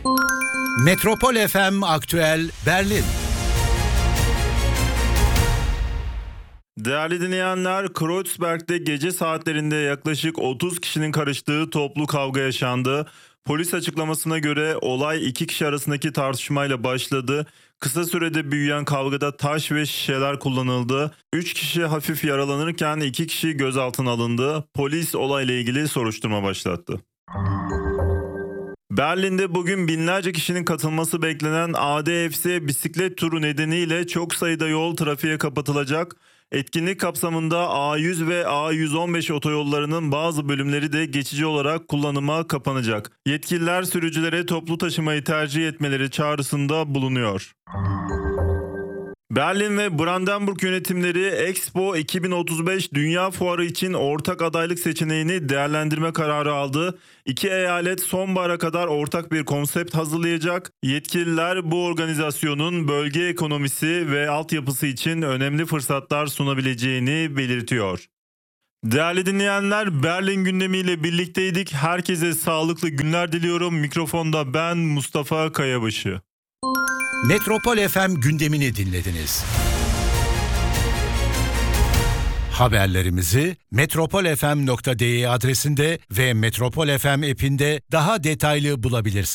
Metropol FM Aktüel Berlin. Değerli dinleyenler, Kreuzberg'de gece saatlerinde yaklaşık 30 kişinin karıştığı toplu kavga yaşandı. Polis açıklamasına göre olay iki kişi arasındaki tartışmayla başladı. Kısa sürede büyüyen kavgada taş ve şişeler kullanıldı. 3 kişi hafif yaralanırken 2 kişi gözaltına alındı. Polis olayla ilgili soruşturma başlattı. Berlin'de bugün binlerce kişinin katılması beklenen ADFC bisiklet turu nedeniyle çok sayıda yol trafiğe kapatılacak. Etkinlik kapsamında A100 ve A115 otoyollarının bazı bölümleri de geçici olarak kullanıma kapanacak. Yetkililer sürücülere toplu taşımayı tercih etmeleri çağrısında bulunuyor. Berlin ve Brandenburg yönetimleri Expo 2035 Dünya Fuarı için ortak adaylık seçeneğini değerlendirme kararı aldı. İki eyalet sonbahara kadar ortak bir konsept hazırlayacak. Yetkililer bu organizasyonun bölge ekonomisi ve altyapısı için önemli fırsatlar sunabileceğini belirtiyor. Değerli dinleyenler, Berlin gündemiyle birlikteydik. Herkese sağlıklı günler diliyorum. Mikrofonda ben Mustafa Kayabaşı. Metropol FM gündemini dinlediniz. Haberlerimizi metropolfm.de adresinde ve Metropol FM app'inde daha detaylı bulabilirsiniz.